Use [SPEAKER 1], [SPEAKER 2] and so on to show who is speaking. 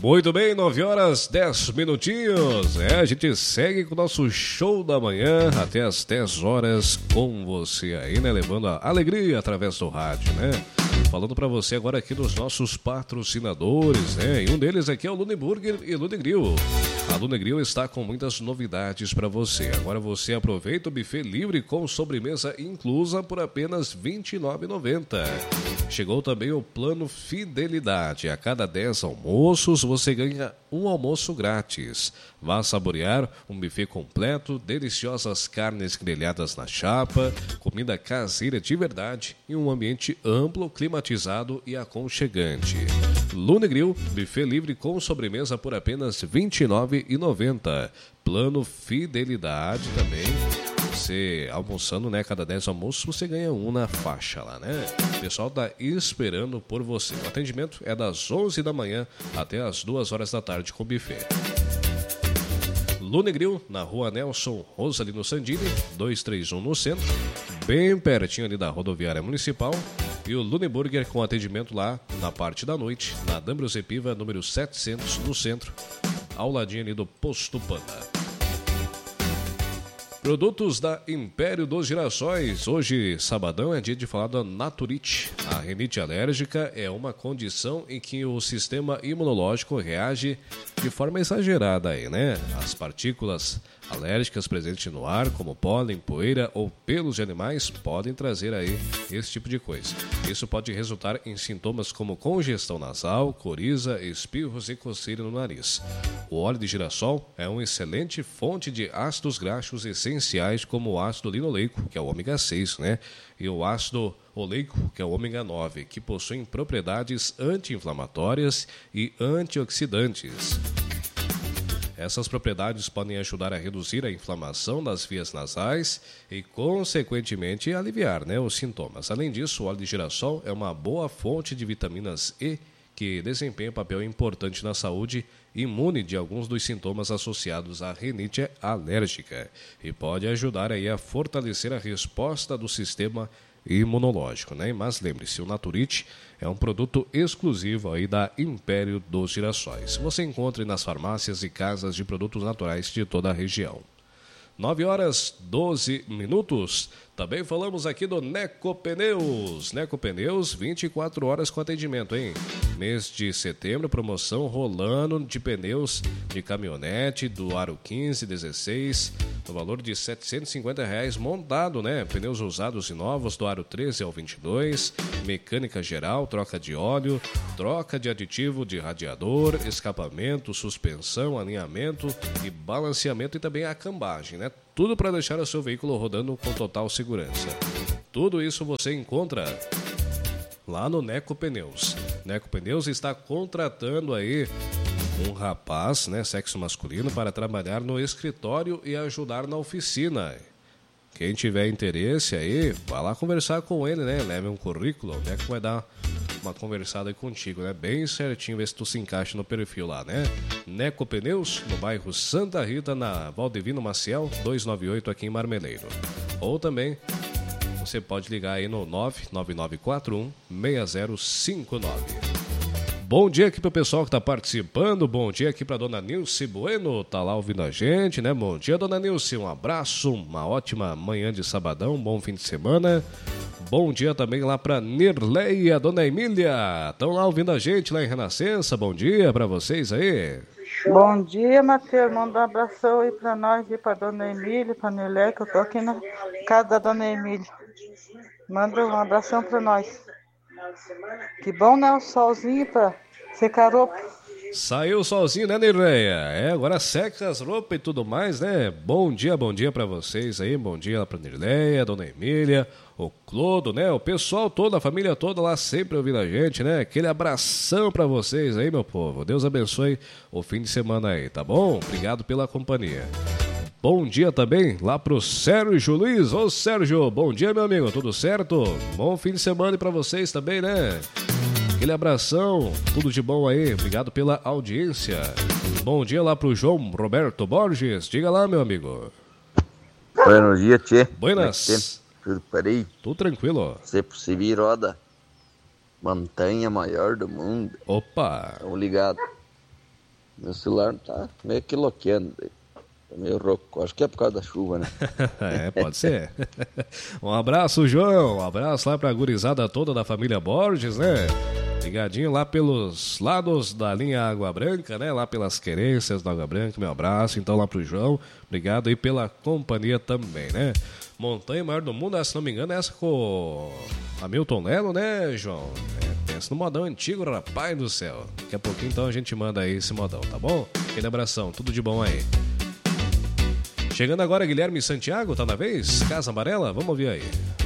[SPEAKER 1] Muito bem, 9h10. A gente segue com o nosso show da manhã até as 10 horas com você aí, né? Levando a alegria através do rádio, né? Falando para você agora aqui dos nossos patrocinadores, né? E um deles aqui é o Lune Burger e Lune Grill. A Lune Grill está com muitas novidades para você. Agora você aproveita o buffet livre com sobremesa inclusa por apenas R$ 29,90. Chegou também o plano Fidelidade. A cada 10 almoços você ganha um almoço grátis. Vá saborear um buffet completo, deliciosas carnes grelhadas na chapa, comida caseira de verdade e um ambiente amplo, climatizado e aconchegante. Lune Grill, buffet livre com sobremesa por apenas R$ 29,90. Plano Fidelidade também. Você almoçando, né? Cada 10 almoços você ganha um na faixa lá, né? O pessoal tá esperando por você. O atendimento é das 11 da manhã até as 2 horas da tarde com buffet. Lune Grill, na rua Nelson Rosalino Sandini, 231 no centro, bem pertinho ali da rodoviária municipal. E o Lune Burger com atendimento lá na parte da noite, na D'Ambrosio Piva, número 700, no centro, ao ladinho ali do Posto Panda. Produtos da Império dos Girassóis. Hoje, sabadão, é dia de falar da Naturite. A rinite alérgica é uma condição em que o sistema imunológico reage de forma exagerada aí, né? As partículas alérgicas presentes no ar, como pólen, poeira ou pelos de animais, podem trazer aí esse tipo de coisa. Isso pode resultar em sintomas como congestão nasal, coriza, espirros e coceira no nariz. O óleo de girassol é uma excelente fonte de ácidos graxos essenciais, como o ácido linoleico, que é o ômega 6, né? E o ácido oleico, que é o ômega 9, que possuem propriedades anti-inflamatórias e antioxidantes. Essas propriedades podem ajudar a reduzir a inflamação das vias nasais e, consequentemente, aliviar, né, os sintomas. Além disso, o óleo de girassol é uma boa fonte de vitaminas E, que desempenha um papel importante na saúde imune de alguns dos sintomas associados à rinite alérgica e pode ajudar aí a fortalecer a resposta do sistema imunológico, né? Mas lembre-se, o Naturite é um produto exclusivo aí da Império dos Girassóis. Você encontra nas farmácias e casas de produtos naturais de toda a região. 9h12. Também falamos aqui do Neco Pneus. Neco Pneus, 24 horas com atendimento, hein? Mês de setembro, promoção rolando de pneus de caminhonete do aro 15, 16, no valor de R$ 750 montado, né? Pneus usados e novos do aro 13 ao 22, mecânica geral, troca de óleo, troca de aditivo de radiador, escapamento, suspensão, alinhamento e balanceamento e também a cambagem, né? Tudo para deixar o seu veículo rodando com total segurança. Tudo isso você encontra lá no Neco Pneus. Neco Pneus está contratando aí um rapaz, né, sexo masculino, para trabalhar no escritório e ajudar na oficina. Quem tiver interesse aí, vá lá conversar com ele, né? Leve um currículo, o Neco vai dar uma conversada aí contigo, né? Bem certinho, ver se tu se encaixa no perfil lá, né? Neco Pneus, no bairro Santa Rita, na Valdevino Maciel, 298, aqui em Marmeleiro. Ou também você pode ligar aí no 99941-6059. Bom dia aqui pro pessoal que tá participando, bom dia aqui pra dona Nilce Bueno, tá lá ouvindo a gente, né? Bom dia, dona Nilce, um abraço, uma ótima manhã de sabadão, bom fim de semana. Bom dia também lá pra Nirleia, dona Emília, estão lá ouvindo a gente lá em Renascença, bom dia pra vocês aí.
[SPEAKER 2] Bom dia, Matheus, manda um abração aí pra nós e pra dona Emília, pra Nirleia, que eu tô aqui na casa da dona Emília. Manda um abração pra nós. Que bom, né? O solzinho pra secar a roupa.
[SPEAKER 1] Saiu o solzinho, né, Nirleia? Agora seca as roupas e tudo mais, né? Bom dia pra vocês aí. Bom dia lá pra Nirleia, dona Emília, o Clodo, né? O pessoal todo, a família toda lá sempre ouvindo a gente, né? Aquele abração pra vocês aí, meu povo. Deus abençoe o fim de semana aí, tá bom? Obrigado pela companhia. Bom dia também lá pro Sérgio Luiz. Ô Sérgio, bom dia, meu amigo, tudo certo? Bom fim de semana pra vocês também, né? Aquele abração, tudo de bom aí, obrigado pela audiência. Bom dia lá pro João Roberto Borges, diga lá, meu amigo.
[SPEAKER 3] Bom dia, tchê.
[SPEAKER 1] Buenas.
[SPEAKER 3] Tudo parei?
[SPEAKER 1] Tudo tranquilo.
[SPEAKER 3] Sempre se roda. Montanha maior do mundo.
[SPEAKER 1] Opa.
[SPEAKER 3] Tamo ligado. Meu celular tá meio que loqueando. Tá meio rouco. Acho que é por causa da chuva, né?
[SPEAKER 1] É, pode ser. Um abraço, João. Um abraço lá pra gurizada toda da família Borges, né? Ligadinho lá pelos lados da linha Água Branca, né? Lá pelas querências da Água Branca. Meu abraço, então, lá pro João. Obrigado aí pela companhia também, né? Montanha Maior do Mundo, se não me engano, é essa com o Hamilton Lelo, né, João? Pensa no modão antigo, rapaz do céu. Daqui a pouquinho, então, a gente manda aí esse modão, tá bom? Aquele abração, tudo de bom aí. Chegando agora, Guilherme Santiago, tá na vez? Casa Amarela, vamos ouvir aí.